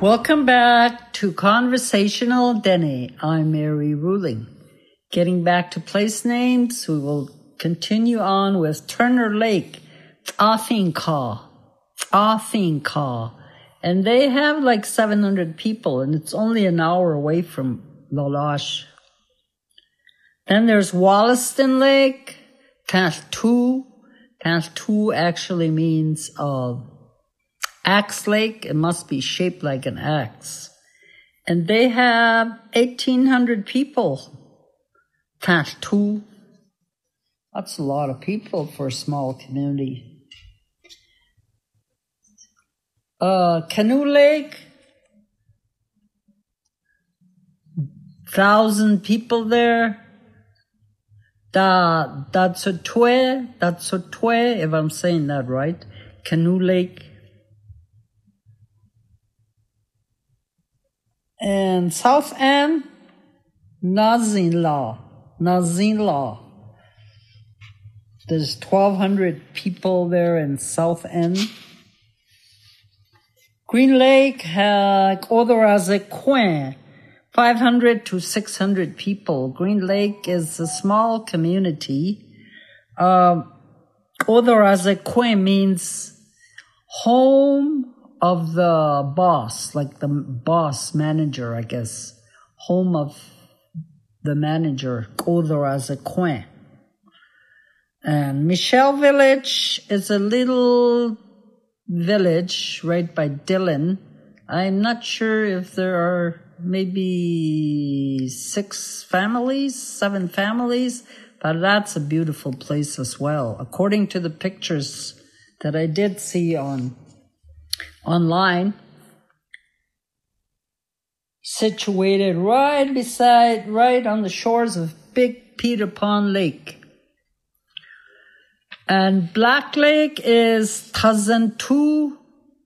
Welcome back to Conversational Dene. I'm Mary Ruling. Getting back to place names, we will continue on with Turner Lake, Athinka. And they have like 700 people, and it's only an hour away from Lalash. Then there's Wollaston Lake, Tantu. Tantu actually means axe lake. It must be shaped like an axe. And they have 1,800 people. Tantu. That's a lot of people for a small community. Canoe Lake, 1,000 people there. Datsotwe, if I'm saying that right. Canoe Lake. And South End, Nazinla. There's 1,200 people there in South End. Green Lake, Odorazequin, 500 to 600 people. Green Lake is a small community. Odorazequin means home of the boss, like the boss manager, I guess. Home of the manager, Odorazequin. And Michelle Village is a little village right by Dillon. I'm not sure if there are maybe 7 families, but that's a beautiful place as well. According to the pictures that I did see online, situated right on the shores of Big Peter Pond Lake. And Black Lake is Tazantu,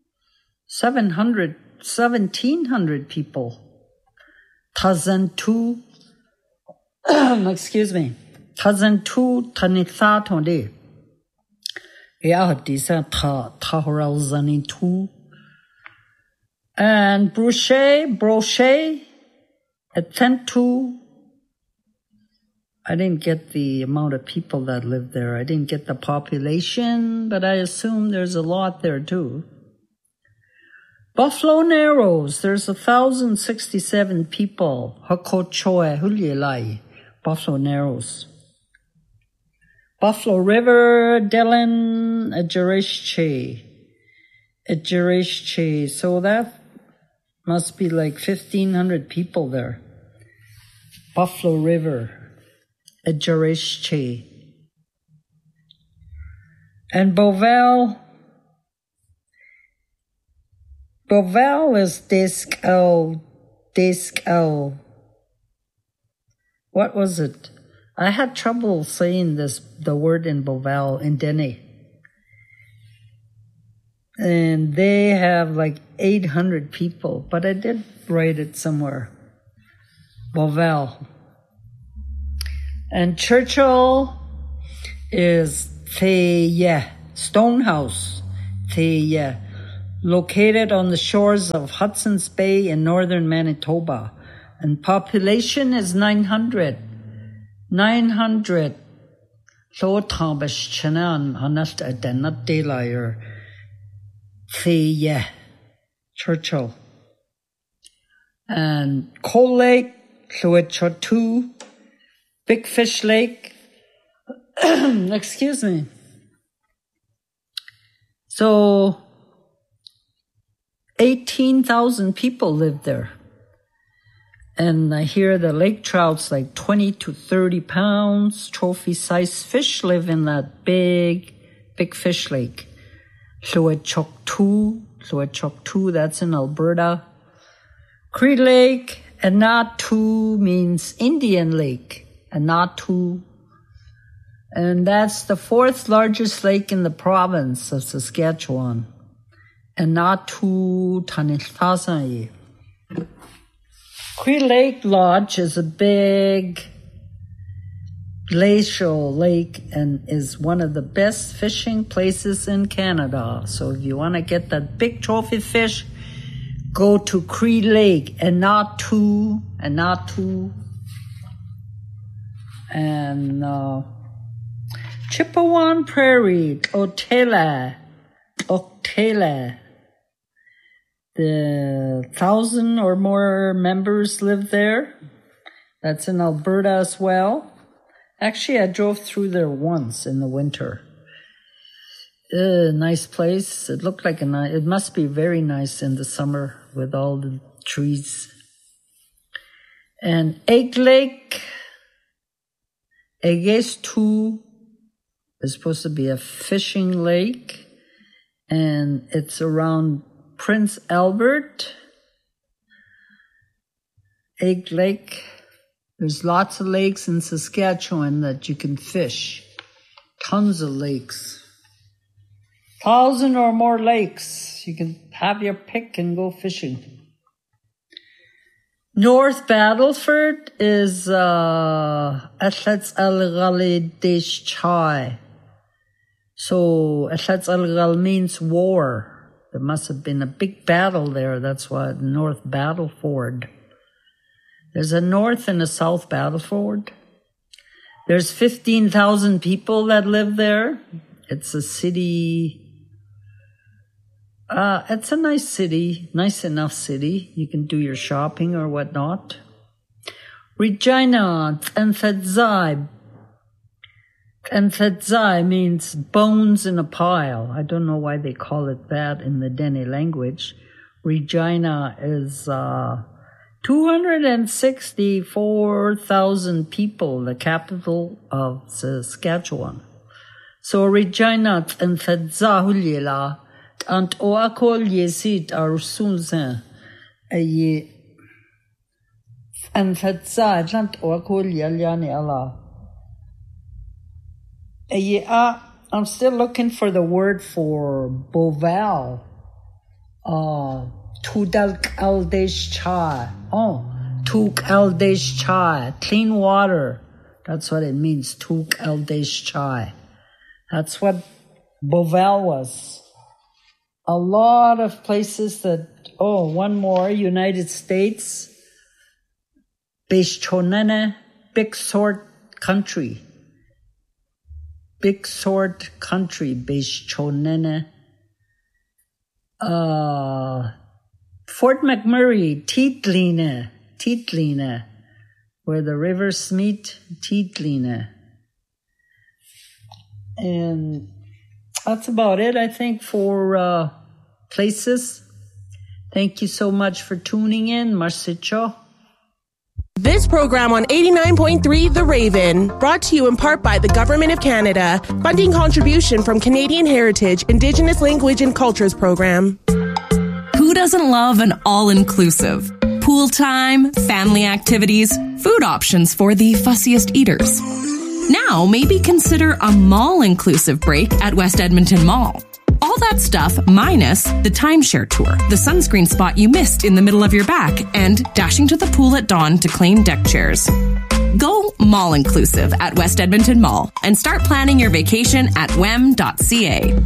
1,700 people. Tazantu, excuse me, Tazantu Tanithatonde. Eahdisa Tahorauzanitu. And Brochet, Atentu. I didn't get the amount of people that live there. I didn't get the population, but I assume there's a lot there too. Buffalo Narrows, there's 1,067 people. Hakochoe Hulielai, Buffalo Narrows. Buffalo River, Dillon, Adjerishche. So that must be like 1,500 people there. Buffalo River. Adjerishche. And Beauval is Disco. What was it? I had trouble saying the word in Beauval, in Dene. And they have like 800 people, but I did write it somewhere. Beauval. And Churchill is Thea, Stonehouse, Thea, located on the shores of Hudson's Bay in northern Manitoba. And population is 900. 900. So Thomas Chanan, Honest Adenat Delayer, Thea, Churchill. And Coal Lake, Chloechotu, Big Fish Lake, excuse me. So 18,000 people live there. And I hear the lake trout's like 20 to 30 pounds. Trophy-sized fish live in that big fish lake. Chloechotu, that's in Alberta. Cree Lake, Anatu means Indian Lake. Anatu. And that's the 4th largest lake in the province of Saskatchewan. Anatu Tanithasai. Cree Lake Lodge is a big glacial lake and is one of the best fishing places in Canada. So if you want to get that big trophy fish, go to Cree Lake and not to, and Chippewan Prairie, Ocala. The 1,000 or more members live there. That's in Alberta as well. Actually, I drove through there once in the winter. Nice place. It looked like it must be very nice in the summer with all the trees. And Egg Lake, Egestu is supposed to be a fishing lake, and it's around Prince Albert. Egg Lake. There's lots of lakes in Saskatchewan that you can fish. Tons of lakes. 1,000 or more lakes. You can have your pick and go fishing. North Battleford is Athlets Al-Ghali Desh Chai. So Athlets Al-Ghal means war. There must have been a big battle there. That's why North Battleford. There's a North and a South Battleford. There's 15,000 people that live there. It's a city. It's a nice city, nice enough city. You can do your shopping or whatnot. Regina, Thanthadzai. Thanthadzai means bones in a pile. I don't know why they call it that in the Dene language. Regina is 264,000 people, the capital of Saskatchewan. So Regina Thanthadzai Hulyela. And o akol yesit arsunza aye and fatsa lant o akol yalyani ala aye I'm still looking for the word for boval. Tudalk aldesh chai. Tuk aldesh chai. Clean water. That's what it means. Tuk aldesh chai. That's what boval was. A lot of places that, one more, United States, Bishchonene, Big Sword Country. Big Sword Country, Bishchonene. Fort McMurray, Tietline, where the rivers meet, Tietline. And that's about it, I think, for places. Thank you so much for tuning in. Marsicho. This program on 89.3 The Raven, brought to you in part by the Government of Canada, funding contribution from Canadian Heritage, Indigenous Language and Cultures Program. Who doesn't love an all-inclusive? Pool time, family activities, food options for the fussiest eaters. Now, maybe consider a mall-inclusive break at West Edmonton Mall. All that stuff minus the timeshare tour, the sunscreen spot you missed in the middle of your back, and dashing to the pool at dawn to claim deck chairs. Go mall-inclusive at West Edmonton Mall and start planning your vacation at wem.ca.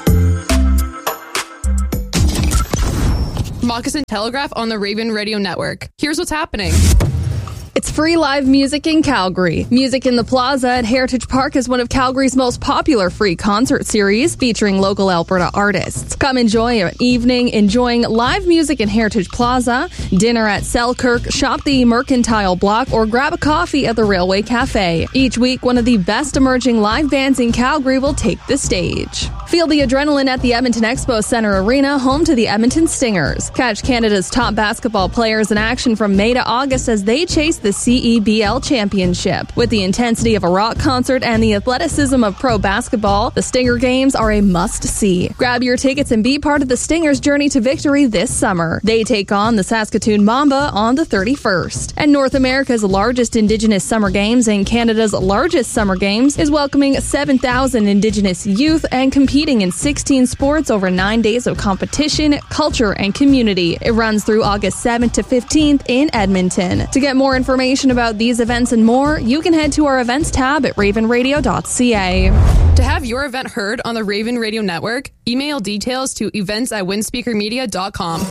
Moccasin Telegraph on the Raven Radio Network. Here's what's happening. It's free live music in Calgary. Music in the Plaza at Heritage Park is one of Calgary's most popular free concert series featuring local Alberta artists. Come enjoy an evening enjoying live music in Heritage Plaza, dinner at Selkirk, shop the Mercantile Block, or grab a coffee at the Railway Cafe. Each week, one of the best emerging live bands in Calgary will take the stage. Feel the adrenaline at the Edmonton Expo Center Arena, home to the Edmonton Stingers. Catch Canada's top basketball players in action from May to August as they chase the CEBL Championship. With the intensity of a rock concert and the athleticism of pro basketball, the Stinger Games are a must-see. Grab your tickets and be part of the Stingers' journey to victory this summer. They take on the Saskatoon Mamba on the 31st. And North America's largest Indigenous Summer Games and Canada's largest Summer Games is welcoming 7,000 Indigenous youth and competing in 16 sports over 9 days of competition, culture, and community. It runs through August 7th to 15th in Edmonton. To get more information about these events and more, you can head to our events tab at ravenradio.ca. To have your event heard on the Raven Radio Network, email details to events@windspeakermedia.com.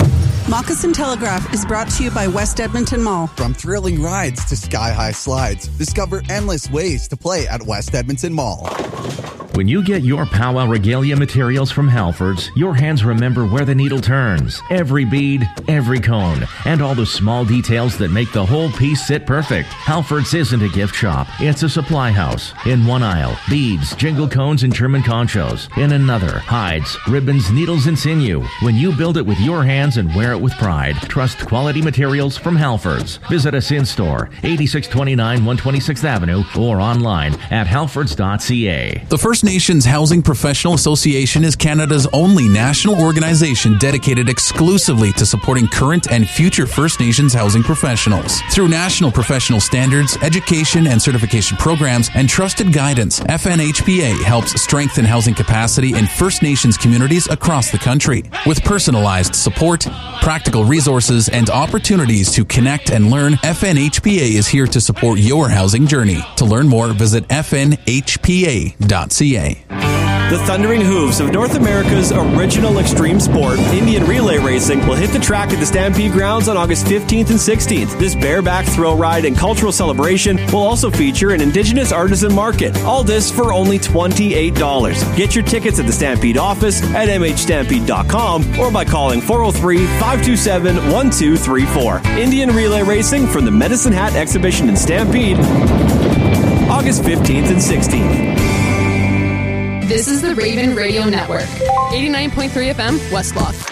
Moccasin Telegraph is brought to you by West Edmonton Mall. From thrilling rides to sky-high slides, discover endless ways to play at West Edmonton Mall. When you get your Powwow Regalia materials from Halfords, your hands remember where the needle turns. Every bead, every cone, and all the small details that make the whole piece sit perfect. Halfords isn't a gift shop. It's a supply house. In one aisle, beads, jingle cones, and German conchos. In another, hides, ribbons, needles, and sinew. When you build it with your hands and wear it with pride, trust quality materials from Halfords. Visit us in-store, 8629 126th Avenue, or online at halfords.ca. The First Nations Housing Professional Association is Canada's only national organization dedicated exclusively to supporting current and future First Nations housing professionals. Through national professional standards, education and certification programs, and trusted guidance, FNHPA helps strengthen housing capacity in First Nations communities across the country. With personalized support, practical resources, and opportunities to connect and learn, FNHPA is here to support your housing journey. To learn more, visit fnhpa.ca. The thundering hooves of North America's original extreme sport, Indian relay racing, will hit the track at the Stampede Grounds on August 15th and 16th. This bareback thrill ride and cultural celebration will also feature an Indigenous artisan market. All this for only $28. Get your tickets at the Stampede office at mhstampede.com or by calling 403-527-1234. Indian relay racing from the Medicine Hat Exhibition in Stampede, August 15th and 16th. This is the Raven Radio Network. 89.3 FM, West Loch.